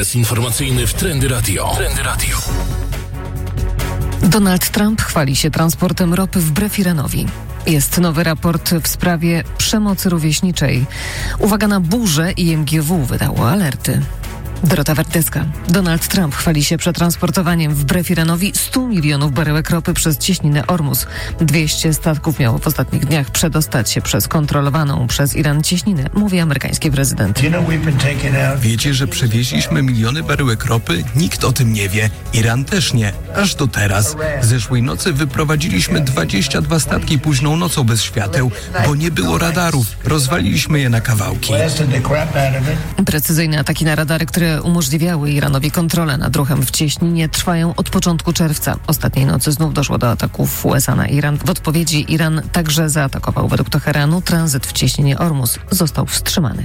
Ekspres informacyjny w Trendy Radio. Donald Trump chwali się transportem ropy wbrew Iranowi. Jest nowy raport w sprawie przemocy rówieśniczej. Uwaga na burzę, IMGW wydało alerty. Dorota Wartecka. Donald Trump chwali się przetransportowaniem wbrew Iranowi 100 milionów baryłek ropy przez cieśninę Ormus. 200 statków miało w ostatnich dniach przedostać się przez kontrolowaną przez Iran cieśninę, mówi amerykański prezydent. Wiecie, że przewieźliśmy miliony baryłek ropy? Nikt o tym nie wie. Iran też nie. Aż do teraz. Zeszłej nocy wyprowadziliśmy 22 statki późną nocą bez świateł, bo nie było radarów. Rozwaliliśmy je na kawałki. Precyzyjne ataki na radary, które umożliwiały Iranowi kontrolę nad ruchem w cieśninie, trwają od początku czerwca. Ostatniej nocy znów doszło do ataków USA na Iran. W odpowiedzi Iran także zaatakował według Teheranu tranzyt w cieśninie Ormus. Został wstrzymany.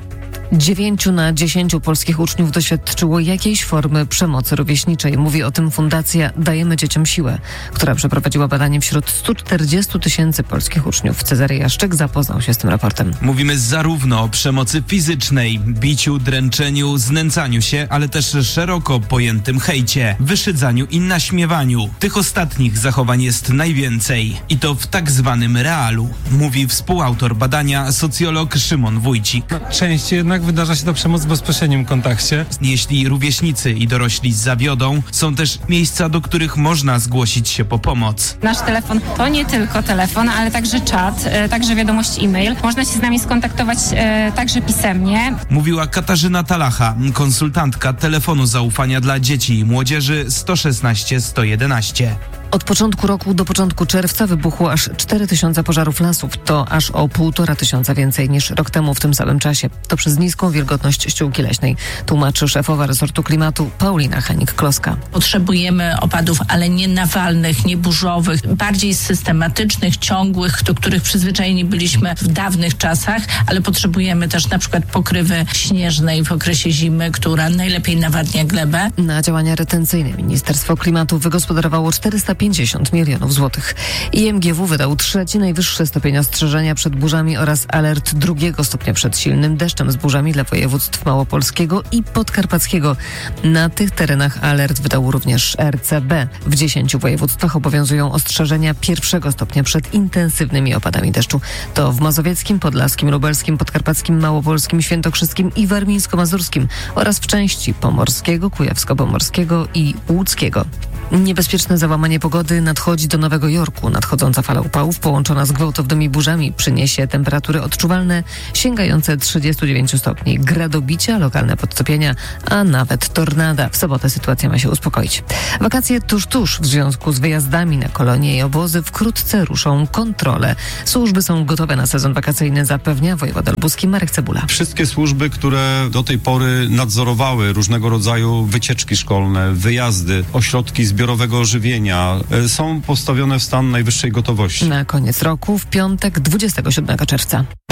9 na 10 polskich uczniów doświadczyło jakiejś formy przemocy rówieśniczej. Mówi o tym Fundacja Dajemy Dzieciom Siłę, która przeprowadziła badanie wśród 140 000 polskich uczniów. Cezary Jaszczyk zapoznał się z tym raportem. Mówimy zarówno o przemocy fizycznej, biciu, dręczeniu, znęcaniu się, ale też szeroko pojętym hejcie, wyszydzaniu i naśmiewaniu. Tych ostatnich zachowań jest najwięcej. I to w tak zwanym realu, mówi współautor badania, socjolog Szymon Wójcik. Częściej jednak wydarza się ta przemoc w bezpośrednim kontakcie. Jeśli rówieśnicy i dorośli zawiodą, są też miejsca, do których można zgłosić się po pomoc. Nasz telefon to nie tylko telefon, ale także czat, także wiadomość e-mail. Można się z nami skontaktować także pisemnie. Mówiła Katarzyna Talacha, konsultantka telefonu zaufania dla dzieci i młodzieży 116 111. Od początku roku do początku czerwca wybuchło aż 4000 pożarów lasów. To aż o 1500 więcej niż rok temu w tym samym czasie. To przez niską wilgotność ściółki leśnej, tłumaczy szefowa resortu klimatu Paulina Hanik-Kloska. Potrzebujemy opadów, ale nie nawalnych, nie burzowych, bardziej systematycznych, ciągłych, do których przyzwyczajeni byliśmy w dawnych czasach, ale potrzebujemy też na przykład pokrywy śnieżnej w okresie zimy, która najlepiej nawadnia glebę. Na działania retencyjne Ministerstwo Klimatu wygospodarowało 450 milionów złotych. IMGW wydał 3. najwyższy stopień ostrzeżenia przed burzami oraz alert 2. stopnia przed silnym deszczem z burzami dla województw małopolskiego i podkarpackiego. Na tych terenach alert wydał również RCB. W 10 województwach obowiązują ostrzeżenia 1. stopnia przed intensywnymi opadami deszczu. To w mazowieckim, podlaskim, lubelskim, podkarpackim, małopolskim, świętokrzyskim i warmińsko-mazurskim oraz w części pomorskiego, kujawsko-pomorskiego i łódzkiego. Niebezpieczne załamanie pogody nadchodzi do Nowego Jorku. Nadchodząca fala upałów połączona z gwałtownymi burzami przyniesie temperatury odczuwalne sięgające 39 stopni. Gradobicia, lokalne podtopienia, a nawet tornada. W sobotę sytuacja ma się uspokoić. Wakacje tuż w związku z wyjazdami na kolonie i obozy wkrótce ruszą kontrole. Służby są gotowe na sezon wakacyjny, zapewnia wojewoda lubuski Marek Cebula. Wszystkie służby, które do tej pory nadzorowały różnego rodzaju wycieczki szkolne, wyjazdy, ośrodki zbiorowego żywienia, są postawione w stan najwyższej gotowości. Na koniec roku, w piątek 27 czerwca.